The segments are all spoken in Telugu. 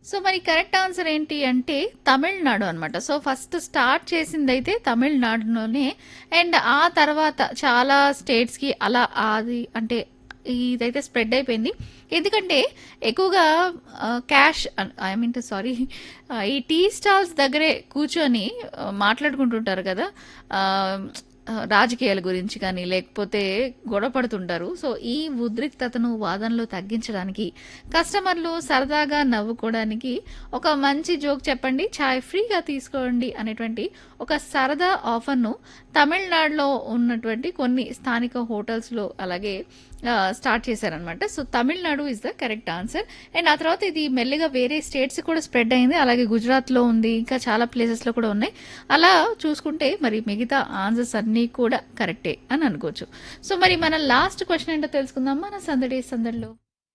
సో మరి కరెక్ట్ ఆన్సర్ ఏంటి అంటే తమిళనాడు అనమాట. So first start చేసిందైతే తమిళనాడులోనే. అండ్ ఆ తర్వాత చాలా స్టేట్స్‌కి అలా అది అంటే ఇదైతే స్ప్రెడ్ అయిపోయింది. ఎందుకంటే ఎక్కువగా క్యాష్ ఐ మీన్ సారీ ఈ టీ స్టాల్స్ దగ్గరే కూర్చొని మాట్లాడుకుంటుంటారు కదా! ఆహ్, రాజకీయాల గురించి కానీ, లేకపోతే గొడవ పడుతుంటారు. సో, ఈ ఉద్రిక్తతను వాదనలో తగ్గించడానికి, కస్టమర్లు సరదాగా నవ్వుకోవడానికి ఒక మంచి జోక్ చెప్పండి, చాయ్ ఫ్రీగా తీసుకోండి అనేటువంటి ఒక సరదా ఆఫర్‌ను తమిళనాడులో ఉన్నటువంటి కొన్ని స్థానిక హోటల్స్‌లో అలాగే స్టార్ట్ చేశారనమాట. So, Tamil Nadu is the correct answer. And ఆ తర్వాత ఇది మెల్లిగా వేరే స్టేట్స్ కూడా స్ప్రెడ్ అయింది. అలాగే గుజరాత్‌లో ఉంది. ఇంకా చాలా ప్లేసెస్‌లో కూడా ఉన్నాయి. అలా చూసుకుంటే మరి మిగతా ఆన్సర్స్ అన్నీ కూడా కరెక్టే అని అనుకోవచ్చు. సో, మరి మన లాస్ట్ క్వెషన్ ఏంటో తెలుసుకుందాం మన సందడి సందడిలో.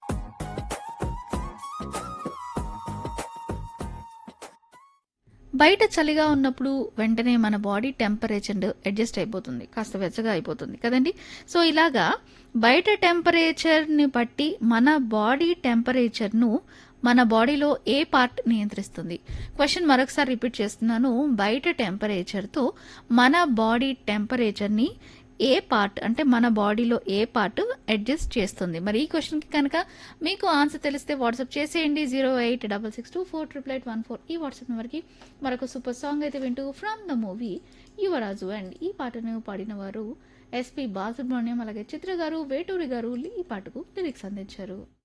బయట చలిగా ఉన్నప్పుడు వెంటనే మన బాడీ టెంపరేచర్ అడ్జస్ట్ అయిపోతుంది. కాస్త వెచ్చగా అయిపోతుంది కదండి. సో ఇలాగా బయట టెంపరేచర్ని బట్టి మన బాడీ టెంపరేచర్ను మన బాడీలో ఏ పార్ట్ నియంత్రిస్తుంది? క్వశ్చన్ మరొకసారి రిపీట్ చేస్తున్నాను. బయట టెంపరేచర్తో మన బాడీ టెంపరేచర్ని ఏ పార్ట్ అంటే మన బాడీలో ఏ పార్ట్ అడ్జస్ట్ చేస్తుంది? మరి ఈ క్వశ్చన్కి కనుక మీకు ఆన్సర్ తెలిస్తే వాట్సాప్ చేసేయండి 08662488814 ఈ వాట్సాప్ నెంబర్కి. మరొక సూపర్ సాంగ్ అయితే వింటూ ఫ్రమ్ ద మూవీ యువరాజు. అండ్ ఈ పాటను పాడిన వారు ఎస్పి బాలసుబ్రహ్మణ్యం, అలాగే చిత్ర గారు, వేటూరి గారు ఈ పాటకు లిరిక్స్ అందించారు.